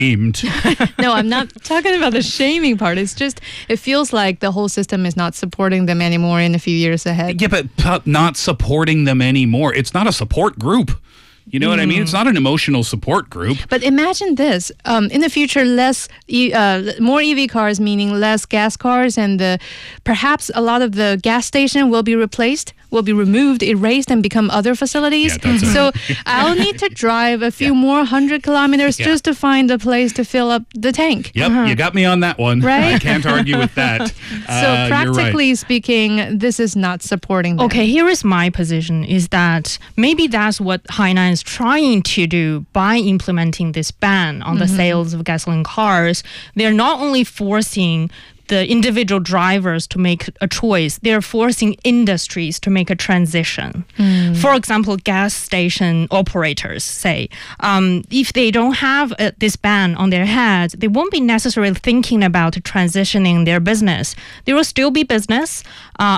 shamed. No, I'm not talking about the shaming part. It's just, it feels like the whole system is not supporting them anymore in a few years ahead. Yeah, but not supporting them anymore. It's not a support group. You know what I mean? It's not an emotional support group. But imagine this. In the future, more EV cars, meaning less gas cars, and perhaps a lot of the gas station will be replaced, will be removed, erased, and become other facilities. Yeah, that's so I'll need to drive a few more 100 kilometers just to find a place to fill up the tank. Yep, you got me on that one. Right? I can't argue with that. So practically speaking, this is not supporting them. Okay, here is my position, is that maybe that's what Hainan is trying to do by implementing this ban on the sales of gasoline cars. They're not only forcing the individual drivers to make a choice, they're forcing industries to make a transition. For example, gas station operators say, if they don't have this ban on their heads, they won't be necessarily thinking about transitioning their business. There will still be business